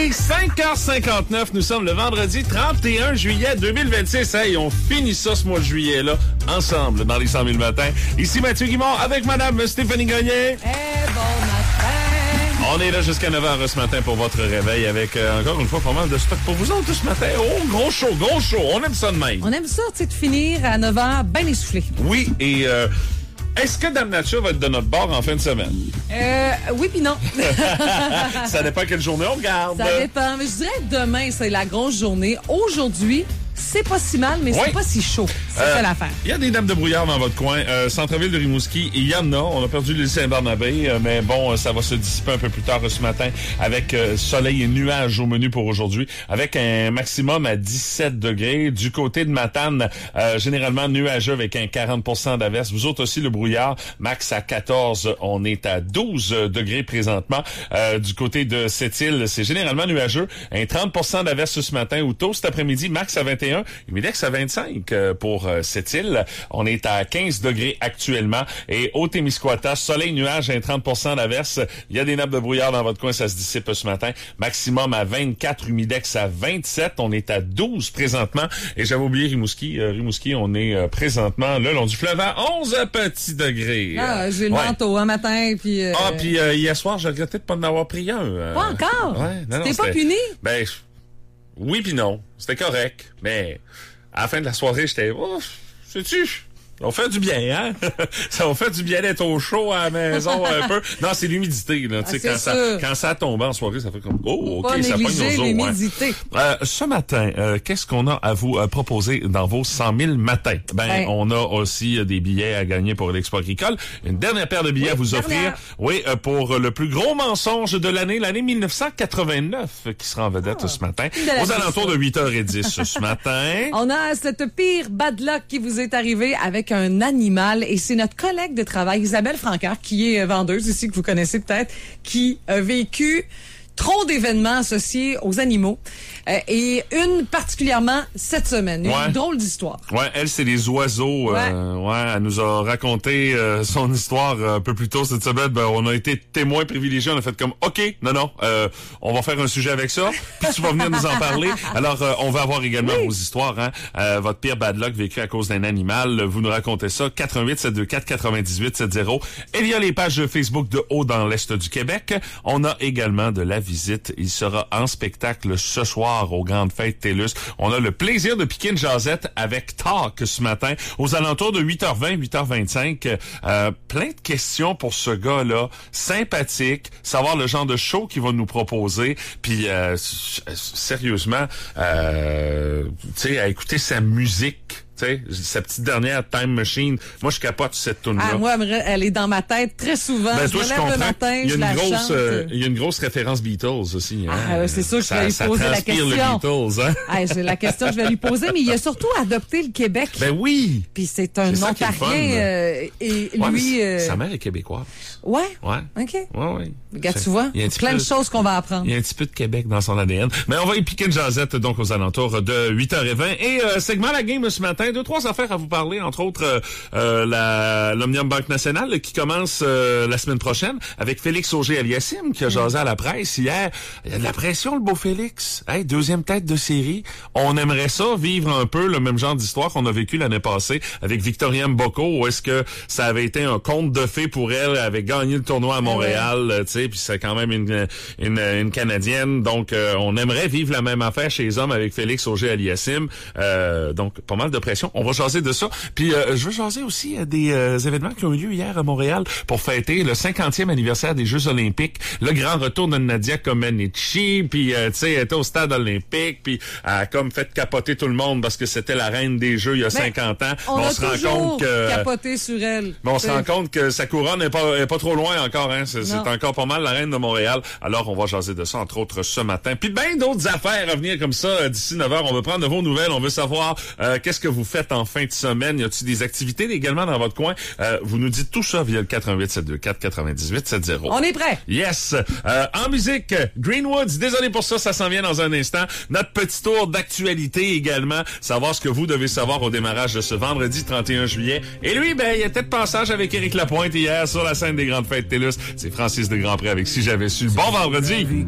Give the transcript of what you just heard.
est 5h59. Nous sommes le vendredi 31 juillet 2026. Hey, on finit ça ce mois de juillet-là, ensemble, dans les 100 000 matins. Ici Mathieu Guimond avec Madame Stéphanie Gagné. Bon matin. On est là jusqu'à 9h ce matin pour votre réveil avec, encore une fois, pas mal de stock pour vous autres ce matin. Oh, gros show. On aime ça de même. On aime ça, tu sais, de finir à 9h bien essoufflé. Oui, et est-ce que Dame Nature va être de notre bord en fin de semaine? Oui puis non. Ça dépend quelle journée on regarde. Ça dépend, mais je dirais que demain, c'est la grosse journée. Aujourd'hui, c'est pas si mal, mais c'est pas si chaud. C'est ça l'affaire. Il y a des nappes de brouillard dans votre coin. Centre-ville de Rimouski, il y en a. On a perdu l'île Saint-Barnabé, mais bon, ça va se dissiper un peu plus tard ce matin avec soleil et nuages au menu pour aujourd'hui, avec un maximum à 17 degrés. Du côté de Matane, généralement nuageux avec un 40% d'averse. Vous autres aussi, le brouillard, max à 14. On est à 12 degrés présentement. Du côté de Sept-Îles, c'est généralement nuageux. Un 30% d'averse ce matin ou tôt cet après-midi, max à 21. Humidex à 25 pour Sept-Îles. On est à 15 degrés actuellement. Et au Témiscouata, soleil, nuage, un 30% d'averse. Il y a des nappes de brouillard dans votre coin, ça se dissipe ce matin. Maximum à 24, humidex à 27. On est à 12 présentement. Et j'avais oublié Rimouski. Rimouski, on est présentement le long du fleuve à 11 petits degrés. Ah, j'ai le manteau un matin. Puis hier soir, je regrettais de pas en avoir pris un. Pas encore? T'es pas puni? Ben, oui puis non. C'était correct. Mais à la fin de la soirée, j'étais... Oh, sais-tu... Ça va faire du bien, hein? Ça va faire du bien d'être au chaud à la maison un peu. Non, c'est l'humidité, là. Tu sais, quand ça tombe en soirée, ça fait comme, oh, OK, ça pogne nos os. L'humidité. Ce matin, qu'est-ce qu'on a à vous proposer dans vos 100 000 matins? On a aussi des billets à gagner pour l'Expo agricole. Une dernière paire de billets à vous offrir. Oui, pour le plus gros mensonge de l'année 1989, qui sera en vedette ce matin. Aux alentours de 8h10 ce matin. On a cette pire bad luck qui vous est arrivée avec un animal, et c'est notre collègue de travail, Isabelle Francard, qui est vendeuse ici, que vous connaissez peut-être, qui a vécu trop d'événements associés aux animaux, et une particulièrement cette semaine. Une drôle d'histoire. Ouais, elle, c'est les oiseaux. Elle nous a raconté son histoire un peu plus tôt cette semaine. On a été témoins privilégiés. On a fait comme, OK, non, on va faire un sujet avec ça, puis tu vas venir nous en parler. Alors, on va avoir également vos histoires. Hein? Votre pire bad luck vécu à cause d'un animal. Vous nous racontez ça. 88 724 98 70. Et via les pages Facebook de Haut dans l'Est du Québec. On a également de la visite. Il sera en spectacle ce soir aux Grandes Fêtes TELUS. On a le plaisir de piquer une jasette avec Talk ce matin aux alentours de 8h20, 8h25. Plein de questions pour ce gars-là. Sympathique. Savoir le genre de show qu'il va nous proposer. Puis, sérieusement, tu sais, à écouter sa musique. Tu sais, sa petite dernière Time Machine. Moi, je capote cette tune-là. Ah, moi, elle est dans ma tête très souvent. Toi, je me lève le matin, il y a je la chante. Il y a une grosse référence Beatles aussi. Hein? C'est sûr que je vais lui poser la question. Le Beatles, hein? C'est la question que je vais lui poser, mais il a surtout adopté le Québec. Ben oui! Puis c'est un Ontarien. Et lui... Sa mère est québécoise. Ouais? Ouais. OK. Ouais. Regarde, tu vois, plein de choses qu'on va apprendre. Il y a un petit peu de Québec dans son ADN. Mais on va y piquer une jasette, donc, aux alentours de 8h20. Et segment la game ce matin, 2-3 affaires à vous parler, entre autres l'Omnium Banque Nationale qui commence la semaine prochaine avec Félix Auger-Aliassime qui a jasé à la presse hier. Il y a de la pression, le beau Félix. Hey, deuxième tête de série. On aimerait ça, vivre un peu le même genre d'histoire qu'on a vécu l'année passée avec Victoria Mboko, où est-ce que ça avait été un conte de fées pour elle, elle avait gagné le tournoi à Montréal, tu sais, puis c'est quand même une Canadienne. Donc, on aimerait vivre la même affaire chez les hommes avec Félix Auger-Aliassime. Donc, pas mal de pression. On va jaser de ça. Puis, je veux jaser aussi des événements qui ont eu lieu hier à Montréal pour fêter le 50e anniversaire des Jeux olympiques. Le grand retour de Nadia Comaneci. Puis, tu sais, elle était au stade olympique. Puis, elle a comme fait capoter tout le monde parce que c'était la reine des Jeux il y a 50 ans. On se rend compte que capoté sur elle. Mais on se rend compte que sa couronne n'est pas trop loin encore. Hein. C'est encore pas mal la reine de Montréal. Alors, on va jaser de ça, entre autres, ce matin. Puis, bien d'autres affaires à venir comme ça d'ici 9h. On veut prendre de vos nouvelles. On veut savoir qu'est-ce que vous faites en fin de semaine. Y a-t-il des activités également dans votre coin? Vous nous dites tout ça via le 88 724 98 70. On est prêt. Yes. En musique, Greenwoods. Désolé pour ça, ça s'en vient dans un instant. Notre petit tour d'actualité également. Savoir ce que vous devez savoir au démarrage de ce vendredi 31 juillet. Et lui, il était de passage avec Éric Lapointe hier sur la scène des Grandes Fêtes TELUS. C'est Francis de Grandpré avec Si j'avais su. Bon vendredi.